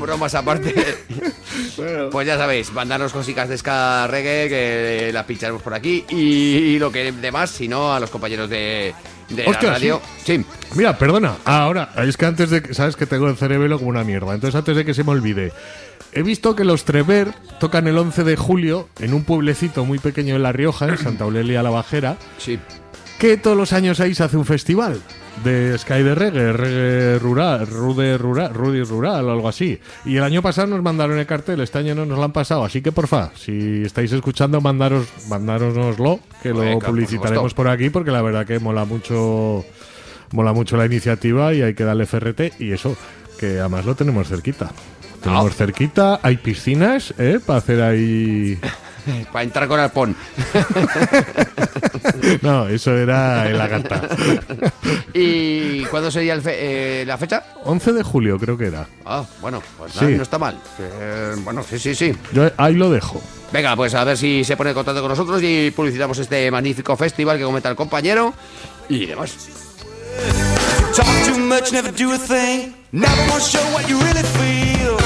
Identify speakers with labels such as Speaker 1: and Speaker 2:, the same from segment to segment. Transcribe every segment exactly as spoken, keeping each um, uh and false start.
Speaker 1: bromas aparte, bueno. Pues ya sabéis, mandarnos cositas de ska reggae que las pincharemos por aquí y lo que demás, si no, a los compañeros de, de
Speaker 2: Hostia,
Speaker 1: la radio.
Speaker 2: Sí.
Speaker 1: sí.
Speaker 2: Mira, perdona, ahora, es que antes de que, sabes que tengo el cerebelo como una mierda, entonces antes de que se me olvide, he visto que los Trever tocan el once de julio en un pueblecito muy pequeño en La Rioja, en Santa Eulalia la Bajera,
Speaker 1: sí.
Speaker 2: que todos los años ahí se hace un festival de ska y de reggae, reggae rural, rude rural, rudy rural o algo así. Y el año pasado nos mandaron el cartel, este año no nos lo han pasado, así que porfa, si estáis escuchando, mandaros, mandároslo, que lo Venga, publicitaremos por, por aquí, porque la verdad que mola mucho, mola mucho la iniciativa y hay que darle F R T y eso, que además lo tenemos cerquita. Tenemos oh. cerquita, hay piscinas, ¿eh? Para hacer ahí...
Speaker 1: Para entrar con arpón.
Speaker 2: No, eso era el Agata.
Speaker 1: ¿Y cuándo sería el fe eh, la fecha?
Speaker 2: once de julio creo que era.
Speaker 1: Ah, bueno, pues nada, sí. no está mal. Eh, bueno, sí, sí, sí.
Speaker 2: Yo ahí lo dejo.
Speaker 1: Venga, pues a ver si se pone en contacto con nosotros y publicitamos este magnífico festival que comenta el compañero y demás. Talk too much, never do a thing. Never want to show what you really feel.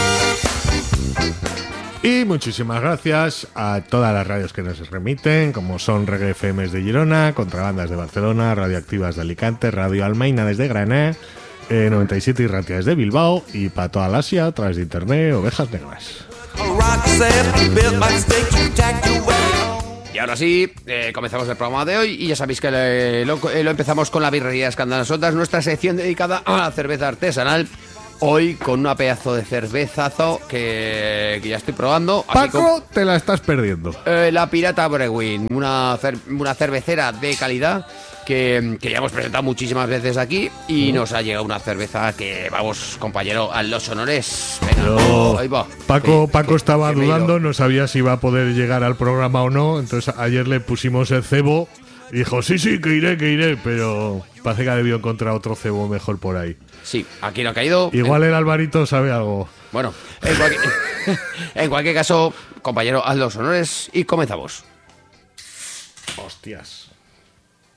Speaker 2: Y muchísimas gracias a todas las radios que nos remiten, como son Reggae F M de Girona, Contrabandas de Barcelona, Radioactivas de Alicante, Radio Almaina desde Granada, eh, noventa y siete y Ratia desde Bilbao, y para toda la Asia, a través de internet, Ovejas Negras. Y ahora sí, eh, comenzamos el programa de hoy y ya sabéis que le, lo, eh, lo empezamos con la birrería Escandalosotas, nuestra sección dedicada a la cerveza artesanal. Hoy con una pedazo de cervezazo que, que ya estoy probando. Paco, como, te la estás perdiendo.
Speaker 1: Eh, la Pirata Brewing, una, cer una cervecera de calidad que, que ya hemos presentado muchísimas veces aquí y uh. nos ha llegado una cerveza que, vamos, compañero, a los honores. Venga,
Speaker 2: Yo,
Speaker 1: ahí va.
Speaker 2: Paco,
Speaker 1: que,
Speaker 2: Paco
Speaker 1: que,
Speaker 2: estaba
Speaker 1: que
Speaker 2: dudando, no sabía si iba a poder llegar al programa o no, entonces ayer le pusimos el cebo y dijo, sí, sí, que iré, que iré, pero parece que ha debido encontrar otro cebo mejor por ahí.
Speaker 1: Sí, aquí no ha caído.
Speaker 2: Igual el Alvarito sabe algo.
Speaker 1: Bueno, en cualquier, en cualquier caso, compañero, haz los honores y comenzamos.
Speaker 2: Hostias.